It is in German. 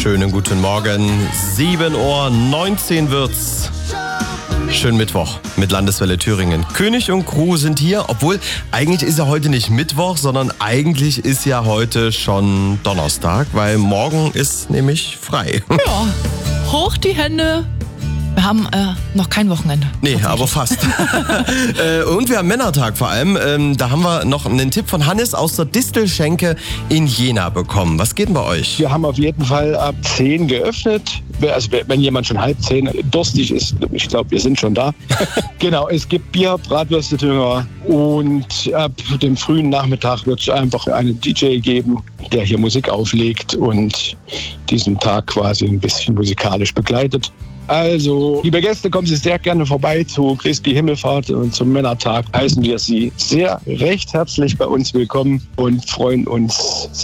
Schönen guten Morgen. 7:19 Uhr wird's. Schönen Mittwoch mit Landeswelle Thüringen. König und Crew sind hier, obwohl eigentlich ist ja heute nicht Mittwoch, sondern eigentlich ist ja heute schon Donnerstag, weil morgen ist nämlich frei. Ja, hoch die Hände. Wir haben noch kein Wochenende. Nee, aber fast. Und wir haben Männertag vor allem. Da haben wir noch einen Tipp von Hannes aus der Distelschenke in Jena bekommen. Was geht denn bei euch? Wir haben auf jeden Fall ab 10 geöffnet. Also wenn jemand schon 9:30 durstig ist, ich glaube, wir sind schon da. Genau, es gibt Bier, Bratwürste-Dünger und ab dem frühen Nachmittag wird es einfach einen DJ geben, der hier Musik auflegt und diesen Tag quasi ein bisschen musikalisch begleitet. Also, liebe Gäste, kommen Sie sehr gerne vorbei zu Christi Himmelfahrt und zum Männertag. Heißen wir Sie sehr recht herzlich bei uns willkommen und freuen uns